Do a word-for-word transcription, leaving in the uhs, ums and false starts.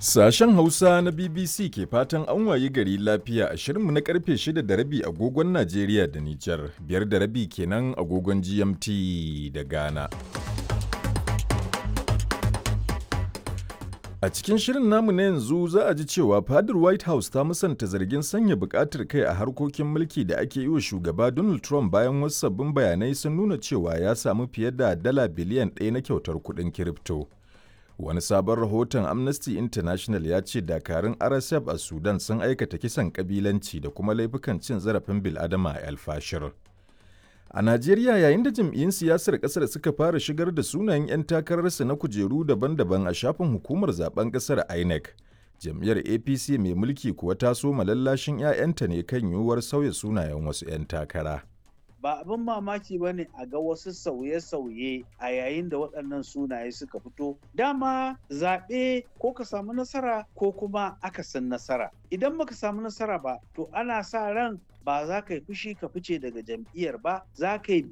Sashen Hausa na B B C ke fatan an wayi gari lafiya a shirinmu na karfe shida da rabi agogon Najeriya da Nijar, biyar da rabi kenan agogon G M T da Ghana. A cikin shirin namu na yanzu za a ji cewa fadar White House ta musanta zargin sanya bukatar kai a harkokin mulki da ake yi wa shugaba Donald Trump bayan wasu sabbin bayanai sun nuna cewa ya samu fiye da dala biliyan ɗaya na kyautar kuɗin kirifto. Wani sabon rahoton Amnesty International ya ce dakarun R S F a Sudan sun aikata kisan kabilanci da kuma laifukan cin zarafin bil'adama a El Fasher. A Najeriya, yayin da jam'iyyun siyasar ƙasar suka fara shigar da sunayen 'yan takararsa na kujeru daban-daban a shafin hukumar zaben ƙasar I N E C, jam'iyyar A P C mai mulki kuwa ta soma lallashin 'ya'yanta ne kan yiwuwar sauya sunayen wasu 'yan takara. Ba abin mamaki ba ne a ga wasu sauye-sauye a yayin da waɗannan sunaye suka fito. Dama zaɓe ko ka samu nasara ko kuma akasin nasara. Idan baka samu nasara ba, to ana sa ran ba za ka yi fushi ka fice daga jam'iyyar ba, za ka yi